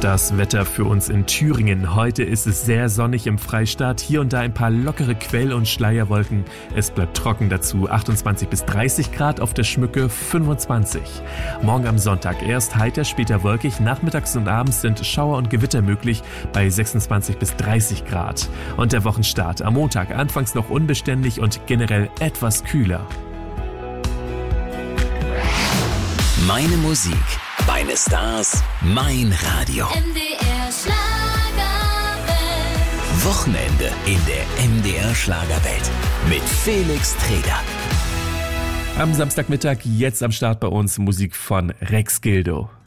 Das Wetter für uns in Thüringen. Heute ist es sehr sonnig im Freistaat. Hier und da ein paar lockere Quell- und Schleierwolken. Es bleibt trocken, dazu 28 bis 30 Grad, auf der Schmücke 25. Morgen am Sonntag erst heiter, später wolkig. Nachmittags und abends sind Schauer und Gewitter möglich bei 26 bis 30 Grad. Und der Wochenstart am Montag anfangs noch unbeständig und generell etwas kühler. Meine Musik, meine Stars, mein Radio. MDR Schlagerwelt. Wochenende in der MDR Schlagerwelt mit Felix Treder. Am Samstagmittag jetzt am Start bei uns Musik von Rex Gildo.